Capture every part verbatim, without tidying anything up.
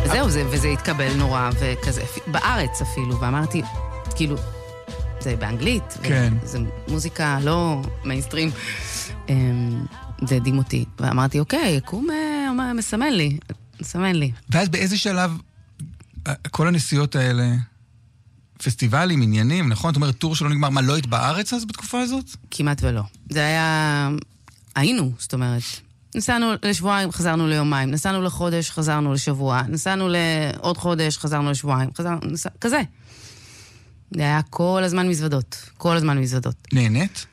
זהו, זה, וזה התקבל נורא, וכזה, בארץ אפילו, ואמרתי, כאילו, זה באנגלית, כן. זה מוזיקה לא מיינסטרים, זה הדהים אותי, ואמרתי, אוקיי, יקום מסמן לי, מסמן לי. ואז באיזה שלב, כל הנסיעות האלה, פסטיבלים, עניינים, נכון? זאת אומרת, טור שלא נגמר, מה, לא היית בארץ אז בתקופה הזאת? כמעט ולא. זה היה... היינו, זאת אומרת. נסענו לשבועיים, חזרנו ליומיים. נסענו לחודש, חזרנו לשבוע. נסענו לעוד חודש, חזרנו לשבועיים. חזרנו... נס... כזה. זה היה כל הזמן מזוודות. כל הזמן מזוודות. נהנית?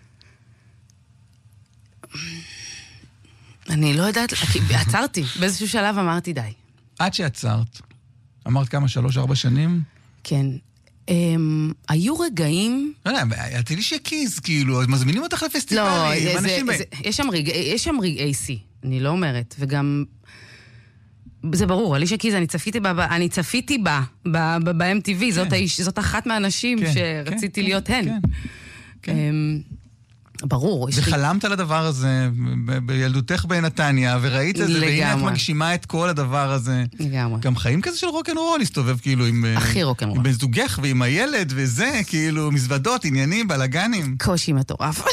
אני לא יודעת... עצרתי. באיזשהו שלב אמרתי די. עד שעצרת. אמרת כמה, שלוש, ארבע שנים? כן. Um, היו רגעים... לא יודע, יצא לי שקיז, כאילו, אז מזמינים אותך לפסטיבלים, לא, זה, אנשים... זה, יש שם רגע, יש שם רגעי סי, אני לא אומרת, וגם... זה ברור, אלישה קיז, אני צפיתי בה, אני צפיתי בה, ב-אם טי וי, זאת, האיש, זאת אחת מהאנשים כן, שרציתי כן, להיות כן, הן. כן, כן. Um, ברור. וחלמת על הדבר הזה בילדותך בנתניה, וראית את זה, והנה את מגשימה את כל הדבר הזה. לגמרי. גם חיים כזה של רוק'נ'רול, להסתובב כאילו עם... הכי רוק'נ'רול. עם בן זוגך ועם הילד, וזה, כאילו, מזוודות, עניינים, בלגנים. קושי מטורף.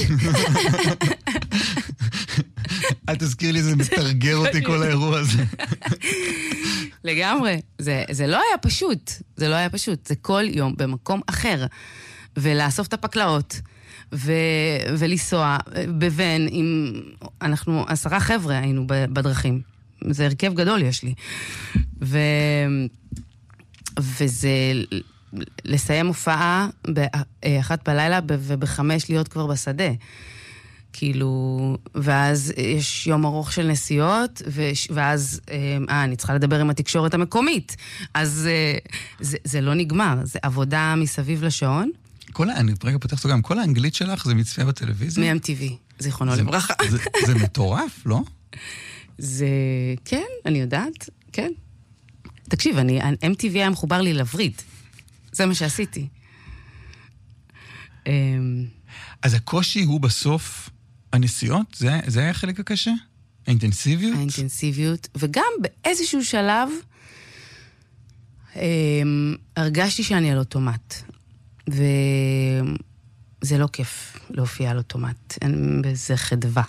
אל תזכיר לי, זה מתרגר אותי כל האירוע הזה. לגמרי. זה, זה לא היה פשוט. זה לא היה פשוט. זה כל יום במקום אחר. ולאסוף את הפקלאות. ו... ולנסוע בבן עם... אנחנו עשרה חבר'ה היינו בדרכים. זה הרכב גדול יש לי. ו... וזה לסיים הופעה באחת בלילה ובחמש להיות כבר בשדה. כאילו... ואז יש יום ארוך של נסיעות, ו... ואז... אה, אני צריכה לדבר עם התקשורת המקומית. אז זה, זה לא נגמר. זה עבודה מסביב לשעון. כל, אני רגע פותח אותו גם, כל האנגלית שלך זה מצפייה בטלוויזיה? מ-אם טי וי, זיכרונו לברכה. זה, זה מטורף, לא? זה, כן, אני יודעת, כן. תקשיב, אני, אם טי וי היה מחובר לי לווריד. זה מה שעשיתי. אז הקושי הוא בסוף הנסיעות? זה, זה היה החלק הקשה? האינטנסיביות? האינטנסיביות, וגם באיזשהו שלב הרגשתי שאני על אוטומט. וזה לא כיף להופיע על אוטומט, אין בזה חדווה.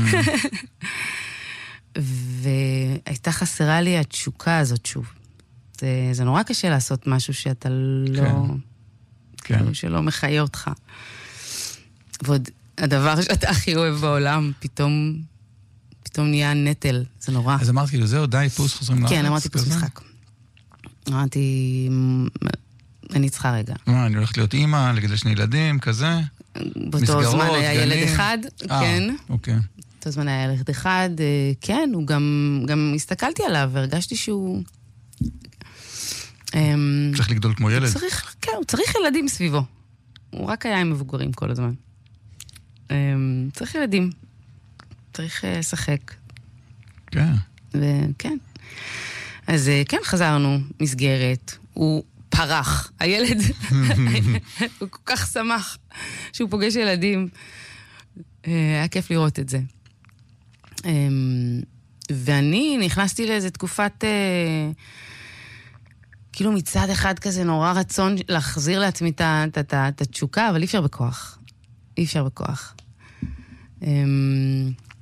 והייתה חסרה לי התשוקה הזאת שוב. זה, זה נורא קשה לעשות משהו שאתה לא... כן. שלא מחיה אותך. ועוד הדבר שאתה הכי אוהב בעולם, פתאום, פתאום נהיה נטל, זה נורא. אז אמרת כאילו, זהו, די, פוס חוזרים לארץ? כן, אמרתי פוס משחק. אמרתי... אני צריכה רגע. מה, אני הולכת להיות אימא, לגדל שני ילדים, כזה? באותו זמן היה ילד אחד, כן. אוקיי. באותו זמן היה ילד אחד, כן, הוא גם, גם הסתכלתי עליו, והרגשתי שהוא... צריך לגדול כמו ילד? צריך, כן, הוא צריך ילדים סביבו. הוא רק היה עם מבוגרים כל הזמן. צריך ילדים. צריך לשחק. כן. וכן. אז כן, חזרנו, מסגרת. הוא... פרח, הילד, הוא כל כך שמח שהוא פוגש ילדים. היה כיף לראות את זה. ואני נכנסתי לאיזו תקופת, כאילו מצד אחד כזה נורא רצון להחזיר לעצמי את התשוקה, אבל אי אפשר בכוח. אי אפשר בכוח.